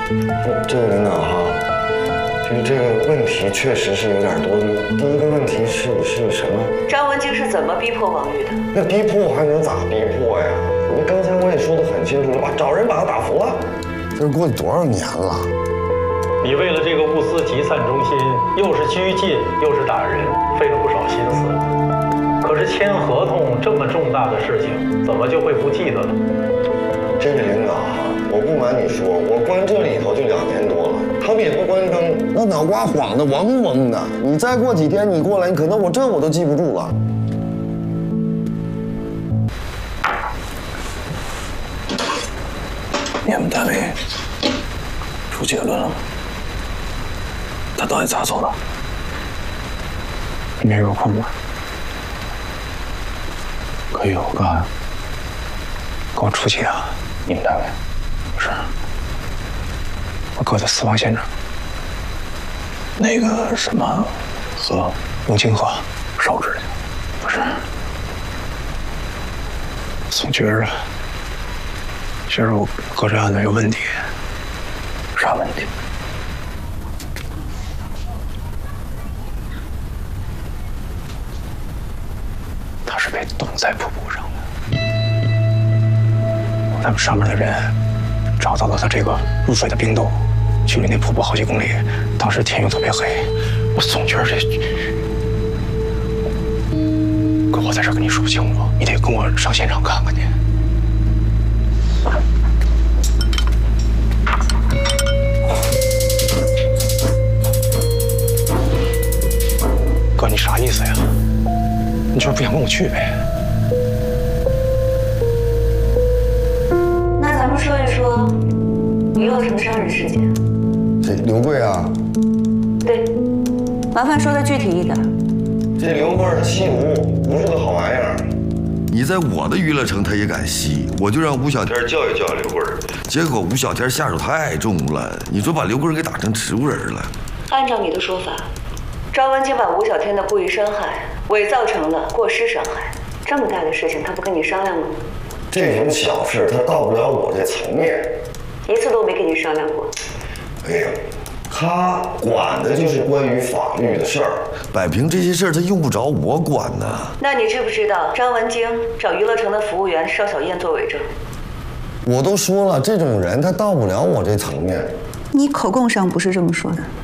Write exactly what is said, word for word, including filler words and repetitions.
这个领导哈，就是这个问题确实是有点多余。第一个问题是是什么？ 张文京是怎么逼迫王玉的？ 那逼迫还能咋逼迫呀？你刚才我也说得很清楚了吧？找人把他打服了。这过去多少年了？ 你为了这个物资集散中心，又是拘禁又是打人，费了不少心思。可是签合同这么重大的事情，怎么就会不记得了？ 这位领导哈，我不瞒你说，我关这里头就两年多了，他们也不关灯，那脑瓜晃得嗡嗡的。你再过几天你过来，可能我这我都记不住了。 你们单位出结论了吗？他到底咋走的？ 没有空吗？ 可以有干啥？ 跟我出去啊！ 你们单位？ 不是，我哥的死亡现场。 那个什么河， 永清河， 烧纸去？ 不是，总觉着，觉着我哥这案子有问题。 啥问题？ 他是被冻在瀑布上的。咱们上面的人找到了他这个入水的冰洞，距离那瀑布好几公里。当时天又特别黑，我总觉得这……哥，我在这跟你说不清楚，你得跟我上现场看看去。哥，你啥意思呀？你就是不想跟我去呗？ 那咱们说一说娱乐城杀人事件。 这刘贵啊？ 对，麻烦说的具体一点。 这刘贵他吸毒，不是个好玩意儿。 你在我的娱乐城，他也敢吸，我就让吴小天教育教育刘贵，结果吴小天下手太重了，你说把刘贵给打成植物人了。 按照你的说法，张文京把吴小天的故意伤害伪造成了过失伤害，这么大的事情他不跟你商量吗？ 这种小事他到不了我这层面， 一次都没跟你商量过。 哎呀，他管的就是关于法律的事儿， 摆平这些事儿他用不着我管呢。 那你知不知道张文京找娱乐城的服务员邵小燕做伪证？ 我都说了，这种人他到不了我这层面。 你口供上不是这么说的。